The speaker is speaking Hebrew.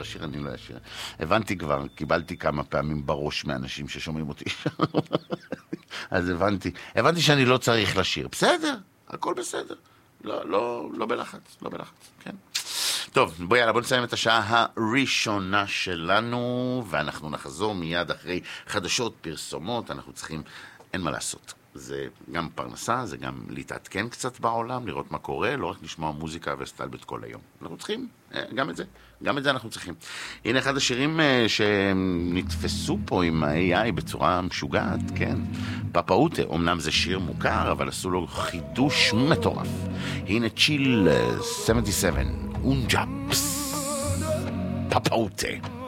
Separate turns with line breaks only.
לשיר אני לא אשיר. הבנתי כבר, קיבלתי כמה פעמים בראש מאנשים ששומעים אותי. אז הבנתי שאני לא צריך לשיר. בסדר, הכל בסדר. לא בלחץ, לא בלחץ, כן. טוב, בוא נסיים את השעה הראשונה שלנו, ואנחנו נחזור מיד אחרי חדשות, פרסומות, אנחנו צריכים, אין מה לעשות. זה גם פרנסה, זה גם להתעדכן קצת בעולם, לראות מה קורה, לא רק לשמוע מוזיקה וסטלבט כל היום. אנחנו צריכים, גם את זה אנחנו צריכים. הנה אחד השירים שנתפסו פה עם ה-AI בצורה משוגעת, כן. פאפאוטה, אמנם זה שיר מוכר, אבל עשו לו חידוש מטורף. הנה צ'יל 77, אונג'אפס, פאפאוטה.